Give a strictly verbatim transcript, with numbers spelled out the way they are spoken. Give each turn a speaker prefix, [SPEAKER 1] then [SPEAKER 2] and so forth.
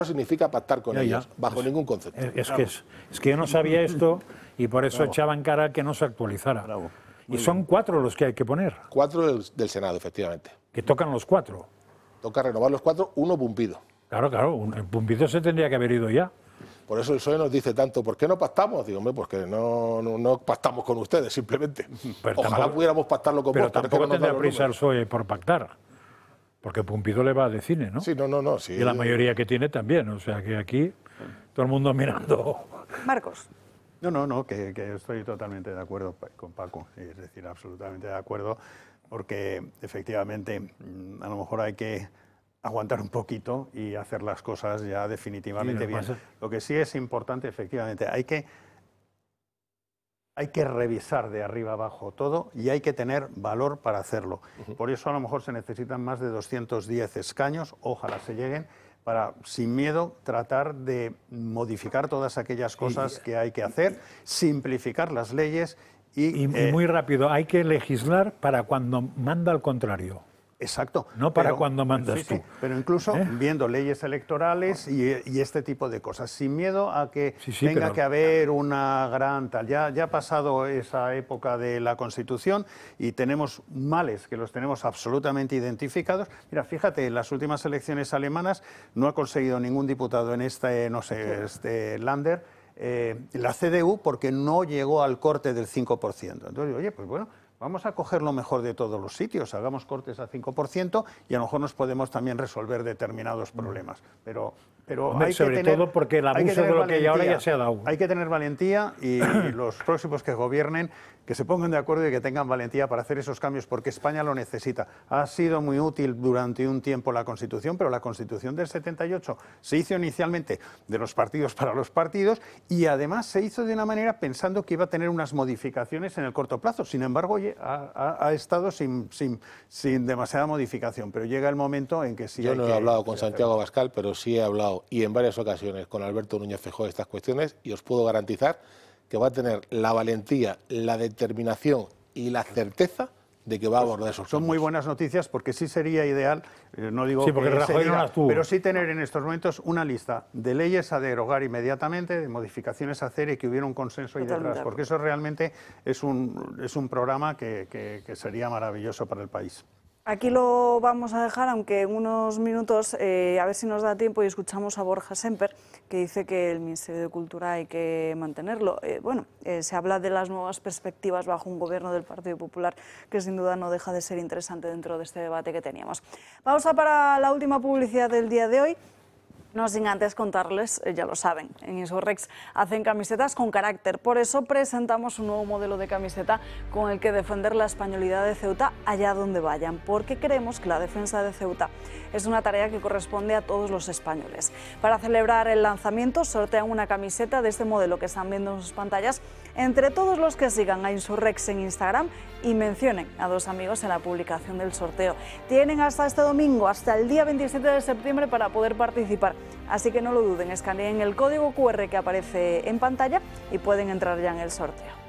[SPEAKER 1] significa pactar con
[SPEAKER 2] ya,
[SPEAKER 1] ellos,
[SPEAKER 2] ya.
[SPEAKER 1] bajo
[SPEAKER 2] es,
[SPEAKER 1] ningún concepto.
[SPEAKER 2] Es, es, que es, es que yo no sabía esto y por eso
[SPEAKER 3] Bravo.
[SPEAKER 2] echaba en cara que no se actualizara.
[SPEAKER 3] Bravo.
[SPEAKER 2] Y son
[SPEAKER 3] bien.
[SPEAKER 2] cuatro los que hay que poner,
[SPEAKER 1] Cuatro del, del Senado, efectivamente.
[SPEAKER 2] que tocan los cuatro.
[SPEAKER 1] Toca renovar los cuatro, uno Pumpido.
[SPEAKER 2] Claro, claro, un, el Pumpido se tendría que haber ido ya.
[SPEAKER 1] Por eso el P S O E nos dice tanto, ¿por qué no pactamos? Digo, hombre, pues que no, no, no pactamos con ustedes, simplemente.
[SPEAKER 2] Pero
[SPEAKER 1] Ojalá
[SPEAKER 2] tampoco,
[SPEAKER 1] pudiéramos pactarlo con
[SPEAKER 2] pero
[SPEAKER 1] vos, pero es que
[SPEAKER 2] tampoco
[SPEAKER 1] no nos dan
[SPEAKER 2] tendrá
[SPEAKER 1] los
[SPEAKER 2] prisa el
[SPEAKER 1] números.
[SPEAKER 2] P S O E por pactar, porque Pumpido le va de cine, ¿no?
[SPEAKER 1] Sí, no, no, no. Sí.
[SPEAKER 2] Y la mayoría que tiene también, o sea que aquí todo el mundo mirando.
[SPEAKER 4] Marcos.
[SPEAKER 3] No, no, no, que, que estoy totalmente de acuerdo con Paco, es decir, absolutamente de acuerdo, porque efectivamente a lo mejor hay que aguantar un poquito y hacer las cosas ya definitivamente
[SPEAKER 2] Sí,
[SPEAKER 3] bien.
[SPEAKER 2] pasa.
[SPEAKER 3] Lo que sí es importante, efectivamente, hay que, hay que revisar de arriba abajo todo y hay que tener valor para hacerlo. Uh-huh. Por eso a lo mejor se necesitan más de doscientos diez escaños, ojalá se lleguen, para, sin miedo, tratar de modificar todas aquellas cosas que hay que hacer, simplificar las leyes y...
[SPEAKER 2] Y,
[SPEAKER 3] eh,
[SPEAKER 2] y muy rápido, hay que legislar para cuando manda al contrario.
[SPEAKER 3] Exacto.
[SPEAKER 2] No para
[SPEAKER 3] pero,
[SPEAKER 2] cuando mandas
[SPEAKER 3] sí,
[SPEAKER 2] tú.
[SPEAKER 3] Sí, pero incluso
[SPEAKER 2] ¿Eh?
[SPEAKER 3] viendo leyes electorales y, y este tipo de cosas, sin miedo a que
[SPEAKER 2] sí, sí,
[SPEAKER 3] tenga
[SPEAKER 2] pero...
[SPEAKER 3] que haber una gran tal. Ya, ya ha pasado esa época de la Constitución y tenemos males que los tenemos absolutamente identificados. Mira, fíjate, en las últimas elecciones alemanas no ha conseguido ningún diputado en este, no sé, este Länder, eh, la C D U, porque no llegó al corte del cinco por ciento. Entonces, oye, pues bueno, vamos a coger lo mejor de todos los sitios, hagamos cortes al cinco por ciento y a lo mejor nos podemos también resolver determinados problemas. Pero, pero
[SPEAKER 2] Hombre,
[SPEAKER 3] hay
[SPEAKER 2] sobre
[SPEAKER 3] que tener,
[SPEAKER 2] todo porque el
[SPEAKER 3] hay que
[SPEAKER 2] abuso de
[SPEAKER 3] tener
[SPEAKER 2] lo que hay ahora
[SPEAKER 3] valentía.
[SPEAKER 2] ya se ha dado.
[SPEAKER 3] Hay que tener valentía y los próximos que gobiernen que se pongan de acuerdo y que tengan valentía para hacer esos cambios, porque España lo necesita. Ha sido muy útil durante un tiempo la Constitución, pero la Constitución del setenta y ocho se hizo inicialmente de los partidos para los partidos y además se hizo de una manera pensando que iba a tener unas modificaciones en el corto plazo. Sin embargo, oye, ha, ha, ha estado sin, sin, sin demasiada modificación, pero llega el momento en que sí.
[SPEAKER 1] Yo
[SPEAKER 3] hay
[SPEAKER 1] no
[SPEAKER 3] que,
[SPEAKER 1] he hablado con
[SPEAKER 3] que
[SPEAKER 1] Santiago Abascal, pero sí he hablado, y en varias ocasiones, con Alberto Núñez Feijóo de estas cuestiones, y os puedo garantizar que va a tener la valentía, la determinación y la certeza de que va a abordar esos
[SPEAKER 3] Son
[SPEAKER 1] cambios.
[SPEAKER 3] muy buenas noticias porque sí sería ideal, eh, no digo
[SPEAKER 2] sí, porque
[SPEAKER 3] que
[SPEAKER 2] Rajoy
[SPEAKER 3] se diga,
[SPEAKER 2] no las tuvo.
[SPEAKER 3] pero sí tener en estos momentos una lista de leyes a derogar inmediatamente, de modificaciones a hacer y que hubiera un consenso ahí detrás, porque eso realmente es un, es un programa que, que, que sería maravilloso para el país.
[SPEAKER 4] Aquí lo vamos a dejar, aunque en unos minutos, eh, a ver si nos da tiempo y escuchamos a Borja Semper, que dice que el Ministerio de Cultura hay que mantenerlo. Eh, bueno, eh, se habla de las nuevas perspectivas bajo un gobierno del Partido Popular, que sin duda no deja de ser interesante dentro de este debate que teníamos. Pausa para la última publicidad del día de hoy. No sin antes contarles, ya lo saben, en Insurrex hacen camisetas con carácter. Por eso presentamos un nuevo modelo de camiseta con el que defender la españolidad de Ceuta allá donde vayan, porque creemos que la defensa de Ceuta es una tarea que corresponde a todos los españoles. Para celebrar el lanzamiento sortean una camiseta de este modelo que están viendo en sus pantallas entre todos los que sigan a Insurrex en Instagram y mencionen a dos amigos en la publicación del sorteo. Tienen hasta este domingo, hasta el día veintisiete de septiembre para poder participar. Así que no lo duden, escaneen el código cu erre que aparece en pantalla y pueden entrar ya en el sorteo.